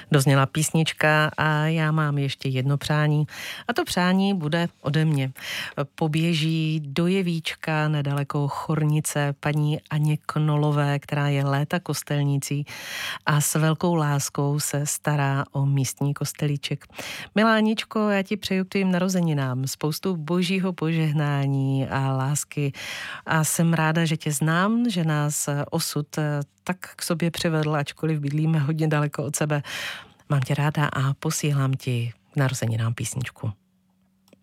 Dozněla písnička a já mám ještě jedno přání. A to přání bude ode mě. Poběží do Jevíčka nedaleko Chornice paní Aně Knolové, která je léta kostelnící a s velkou láskou se stará o místní kostelíček. Milá Aničko, já ti přeju k tvým narozeninám spoustu božího požehnání a lásky a jsem ráda, že tě znám, že nás osud tak k sobě přivedl, ačkoliv bydlíme hodně daleko od sebe. Mám tě ráda a posílám ti k narozeninám písničku.